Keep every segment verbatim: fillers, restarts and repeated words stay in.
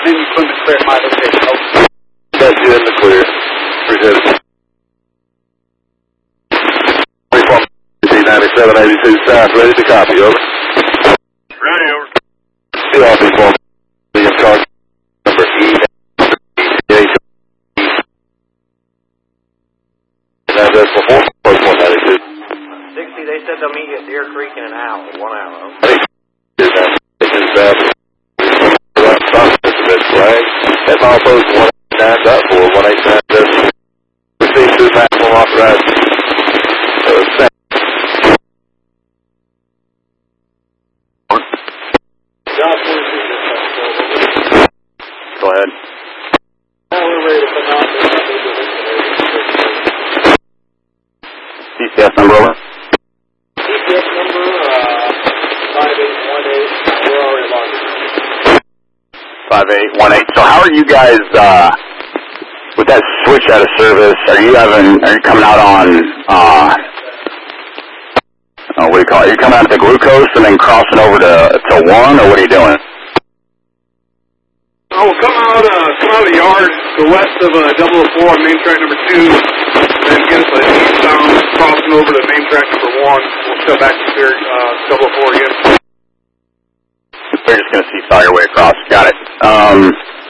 then you put in the clear at my location. Over. Got you in the clear. Appreciate it. ninety-seven eighty-two South, ready to copy, over. Ready, over. Two off these form. Medium car number E. And that's before post one ninety-two. sixty, they said they'll meet you at Deer Creek in an hour, one hour. I think it's that. It's that. Flag. That's all post one eighty-nine dot four, one eighty-nine dot four. Proceed to maximum authorized. Uh, Go ahead. Now we're ready to come out. C C S number over. C C S number, uh, five eight one eight. We're already logged. five eight one eight. So how are you guys, uh, with that switch out of service, are you having, are you coming out on, uh, oh, what do you call it? Are you coming out at the glucose and then crossing over to, to one, or what are you doing? Oh, we'll come out, uh, come out of the yard, go west of, uh, double oh four on main track number two, then get us a eastbound, crossing over to main track number one. We'll step back to here, uh, double oh four again. We're just going to seesaw your way across. Got it. Um,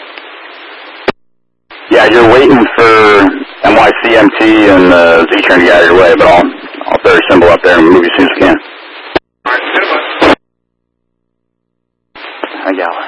yeah, you're waiting for N Y C M T and the Z-turn to get out of your way, but I'll, I'll throw your symbol up there and move you as soon as I can. All right, stand by. I got it.